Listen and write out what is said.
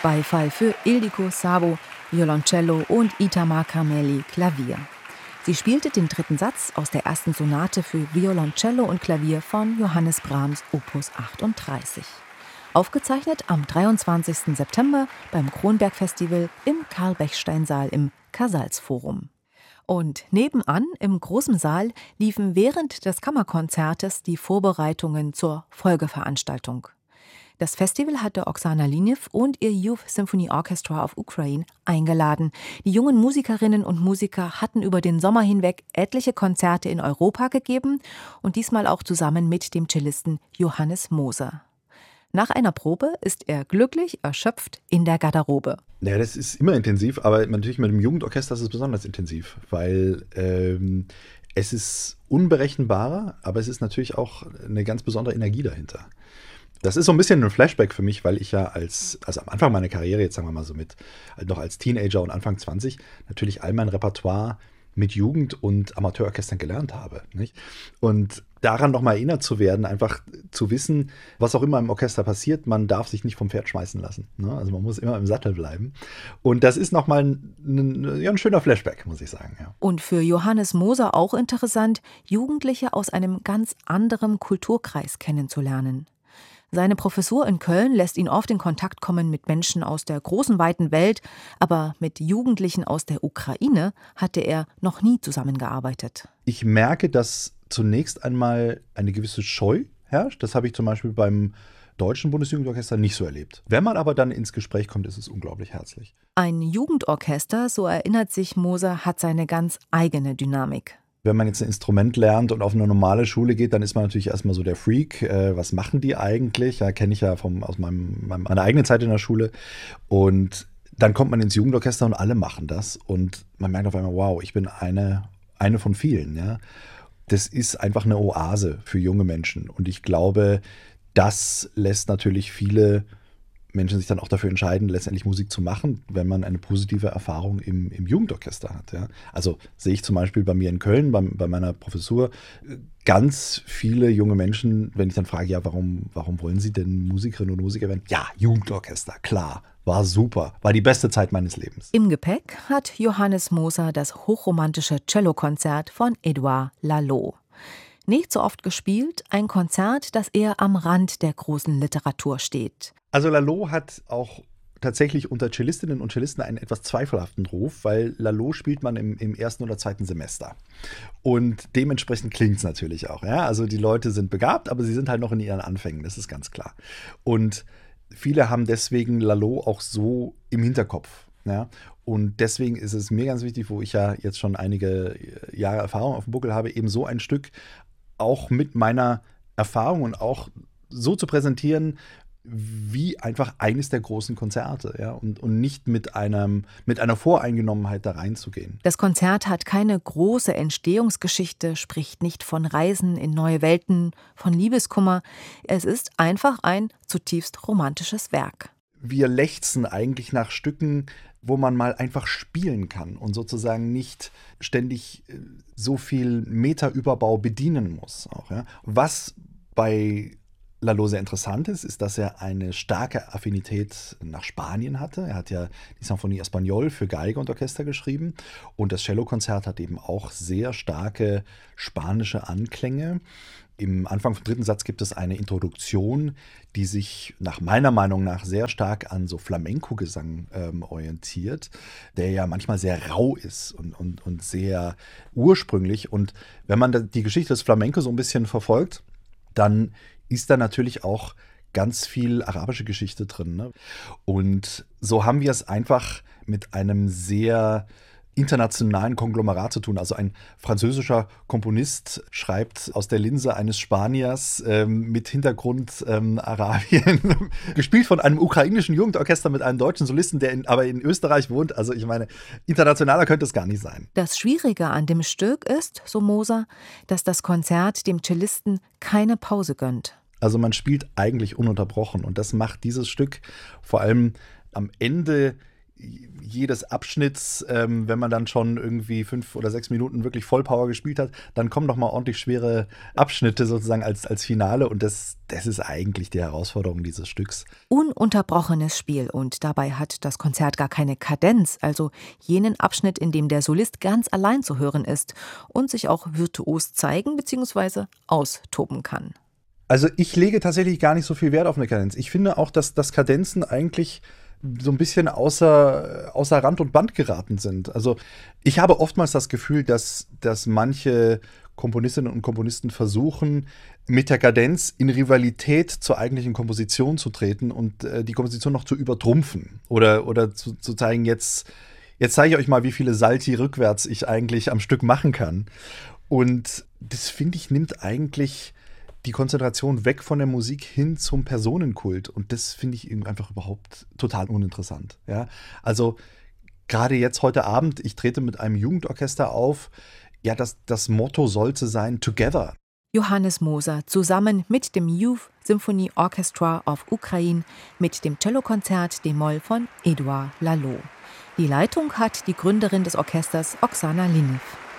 Beifall für Ildiko Sabo, Violoncello und Itamar Carmeli, Klavier. Sie spielte den 3. Satz aus der 1. Sonate für Violoncello und Klavier von Johannes Brahms Opus 38. Aufgezeichnet am 23. September beim Kronberg-Festival im Karl-Bechstein-Saal im Casals-Forum. Und nebenan im großen Saal liefen während des Kammerkonzertes die Vorbereitungen zur Folgeveranstaltung. Das Festival hatte Oksana Linev und ihr Youth Symphony Orchestra of Ukraine eingeladen. Die jungen Musikerinnen und Musiker hatten über den Sommer hinweg etliche Konzerte in Europa gegeben und diesmal auch zusammen mit dem Cellisten Johannes Moser. Nach einer Probe ist er glücklich, erschöpft in der Garderobe. Ja, das ist immer intensiv, aber natürlich mit dem Jugendorchester ist es besonders intensiv, weil es ist unberechenbarer, aber es ist natürlich auch eine ganz besondere Energie dahinter. Das ist so ein bisschen ein Flashback für mich, weil ich ja also am Anfang meiner Karriere, jetzt sagen wir mal so noch als Teenager und Anfang 20, natürlich all mein Repertoire mit Jugend- und Amateurorchestern gelernt habe. Nicht? Und daran nochmal erinnert zu werden, einfach zu wissen, was auch immer im Orchester passiert, man darf sich nicht vom Pferd schmeißen lassen. Ne? Also man muss immer im Sattel bleiben. Und das ist nochmal ein schöner Flashback, muss ich sagen. Ja. Und für Johannes Moser auch interessant, Jugendliche aus einem ganz anderen Kulturkreis kennenzulernen. Seine Professur in Köln lässt ihn oft in Kontakt kommen mit Menschen aus der großen, weiten Welt, aber mit Jugendlichen aus der Ukraine hatte er noch nie zusammengearbeitet. Ich merke, dass zunächst einmal eine gewisse Scheu herrscht. Das habe ich zum Beispiel beim Deutschen Bundesjugendorchester nicht so erlebt. Wenn man aber dann ins Gespräch kommt, ist es unglaublich herzlich. Ein Jugendorchester, so erinnert sich Moser, hat seine ganz eigene Dynamik. Wenn man jetzt ein Instrument lernt und auf eine normale Schule geht, dann ist man natürlich erstmal so der Freak. Was machen die eigentlich? Ja, kenne ich ja aus meiner eigenen Zeit in der Schule. Und dann kommt man ins Jugendorchester und alle machen das. Und man merkt auf einmal, wow, ich bin eine von vielen. Ja. Das ist einfach eine Oase für junge Menschen. Und ich glaube, das lässt natürlich viele Menschen sich dann auch dafür entscheiden, letztendlich Musik zu machen, wenn man eine positive Erfahrung im Jugendorchester hat. Ja. Also sehe ich zum Beispiel bei mir in Köln, bei meiner Professur, ganz viele junge Menschen, wenn ich dann frage, ja, warum wollen Sie denn Musikerinnen und Musiker werden? Ja, Jugendorchester, klar, war super, war die beste Zeit meines Lebens. Im Gepäck hat Johannes Moser das hochromantische Cellokonzert von Édouard Lalo. Nicht so oft gespielt, ein Konzert, das eher am Rand der großen Literatur steht. Also Lalo hat auch tatsächlich unter Cellistinnen und Cellisten einen etwas zweifelhaften Ruf, weil Lalo spielt man im 1. oder 2. Semester. Und dementsprechend klingt es natürlich auch. Ja? Also die Leute sind begabt, aber sie sind halt noch in ihren Anfängen, das ist ganz klar. Und viele haben deswegen Lalo auch so im Hinterkopf. Ja? Und deswegen ist es mir ganz wichtig, wo ich ja jetzt schon einige Jahre Erfahrung auf dem Buckel habe, eben so ein Stück auch mit meiner Erfahrung und auch so zu präsentieren, wie einfach eines der großen Konzerte, ja, und nicht mit einer Voreingenommenheit da reinzugehen. Das Konzert hat keine große Entstehungsgeschichte, spricht nicht von Reisen in neue Welten, von Liebeskummer. Es ist einfach ein zutiefst romantisches Werk. Wir lechzen eigentlich nach Stücken, wo man mal einfach spielen kann und sozusagen nicht ständig so viel Metaüberbau bedienen muss. Auch, ja. Was bei Lalo sehr interessant ist, dass er eine starke Affinität nach Spanien hatte. Er hat ja die Symphonie Español für Geige und Orchester geschrieben und das Cellokonzert hat eben auch sehr starke spanische Anklänge. Im Anfang vom 3. Satz gibt es eine Introduktion, die sich nach meiner Meinung nach sehr stark an so Flamenco-Gesang orientiert, der ja manchmal sehr rau ist und sehr ursprünglich. Und wenn man die Geschichte des Flamenco so ein bisschen verfolgt, dann ist da natürlich auch ganz viel arabische Geschichte drin. Ne? Und so haben wir es einfach mit einem sehr internationalen Konglomerat zu tun. Also ein französischer Komponist schreibt aus der Linse eines Spaniers mit Hintergrund Arabien, gespielt von einem ukrainischen Jugendorchester mit einem deutschen Solisten, der aber in Österreich wohnt. Also ich meine, internationaler könnte es gar nicht sein. Das Schwierige an dem Stück ist, so Moser, dass das Konzert dem Cellisten keine Pause gönnt. Also man spielt eigentlich ununterbrochen und das macht dieses Stück vor allem am Ende jedes Abschnitts, wenn man dann schon irgendwie 5 oder 6 Minuten wirklich Vollpower gespielt hat, dann kommen noch mal ordentlich schwere Abschnitte sozusagen als Finale und das ist eigentlich die Herausforderung dieses Stücks. Ununterbrochenes Spiel und dabei hat das Konzert gar keine Kadenz, also jenen Abschnitt, in dem der Solist ganz allein zu hören ist und sich auch virtuos zeigen bzw. austoben kann. Also ich lege tatsächlich gar nicht so viel Wert auf eine Kadenz. Ich finde auch, dass Kadenzen eigentlich so ein bisschen außer Rand und Band geraten sind. Also ich habe oftmals das Gefühl, dass manche Komponistinnen und Komponisten versuchen, mit der Kadenz in Rivalität zur eigentlichen Komposition zu treten und die Komposition noch zu übertrumpfen. Oder zu zeigen, jetzt zeige ich euch mal, wie viele Salti rückwärts ich eigentlich am Stück machen kann. Und das, finde ich, nimmt eigentlich die Konzentration weg von der Musik hin zum Personenkult. Und das finde ich einfach überhaupt total uninteressant. Ja? Also gerade jetzt heute Abend, ich trete mit einem Jugendorchester auf. Ja, das Motto sollte sein Together. Johannes Moser zusammen mit dem Youth Symphony Orchestra of Ukraine mit dem Cellokonzert d-Moll von Edouard Laloux. Die Leitung hat die Gründerin des Orchesters Oksana Linev.